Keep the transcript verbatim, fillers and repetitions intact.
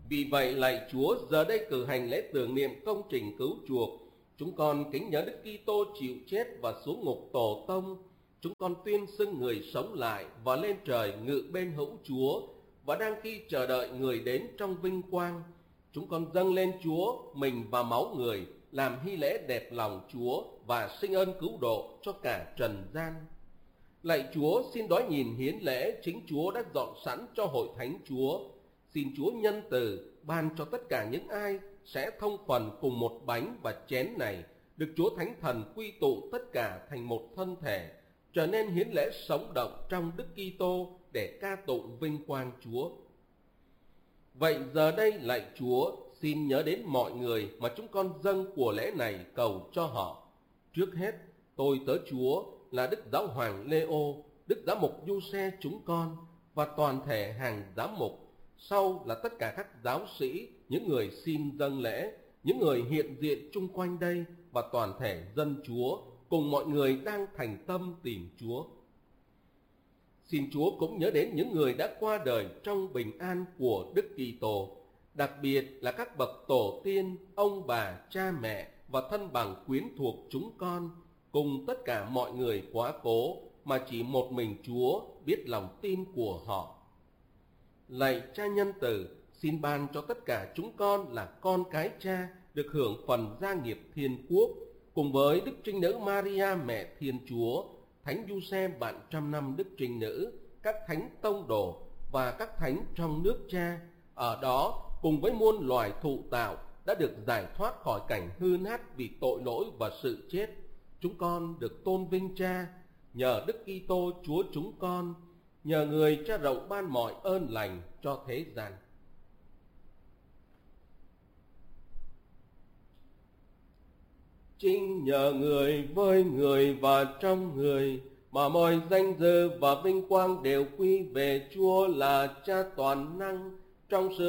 Vì vậy lạy Chúa, giờ đây cử hành lễ tưởng niệm công trình cứu chuộc, chúng con kính nhớ Đức Kitô chịu chết và xuống ngục tổ tông. Chúng con tuyên xưng người sống lại và lên trời ngự bên hữu Chúa, và đang khi chờ đợi người đến trong vinh quang. Chúng con dâng lên Chúa mình và máu người, làm hy lễ đẹp lòng Chúa và sinh ơn cứu độ cho cả trần gian. Lạy Chúa, xin đói nhìn hiến lễ chính Chúa đã dọn sẵn cho hội thánh Chúa. Xin Chúa nhân từ ban cho tất cả những ai sẽ thông phần cùng một bánh và chén này, được Chúa Thánh Thần quy tụ tất cả thành một thân thể, trở nên hiến lễ sống động trong Đức Kitô để ca tụng vinh quang Chúa. Vậy giờ đây lạy Chúa, xin nhớ đến mọi người mà chúng con dâng của lễ này cầu cho họ. Trước hết, tôi tớ Chúa là Đức Giáo Hoàng Leo, Đức Giám mục Giuse chúng con và toàn thể hàng giám mục. Sau là tất cả các giáo sĩ, những người xin dâng lễ, những người hiện diện chung quanh đây và toàn thể dân Chúa, cùng mọi người đang thành tâm tìm Chúa. Xin Chúa cũng nhớ đến những người đã qua đời trong bình an của Đức Kitô, đặc biệt là các bậc tổ tiên, ông bà, cha mẹ và thân bằng quyến thuộc chúng con, cùng tất cả mọi người quá cố mà chỉ một mình Chúa biết lòng tin của họ. Lạy Cha nhân từ, xin ban cho tất cả chúng con là con cái Cha được hưởng phần gia nghiệp thiên quốc, cùng với Đức Trinh Nữ Maria mẹ Thiên Chúa, Thánh Giuse bạn trăm năm Đức Trinh Nữ, các thánh tông đồ và các thánh trong nước Cha, ở đó cùng với muôn loài thụ tạo đã được giải thoát khỏi cảnh hư nát vì tội lỗi và sự chết. Chúng con được tôn vinh Cha nhờ Đức Kitô Chúa chúng con, nhờ người Cha rộng ban mọi ơn lành cho thế gian. Chính nhờ người, với người và trong người mà mọi danh dự và vinh quang đều quy về Chúa là Cha toàn năng, trong sự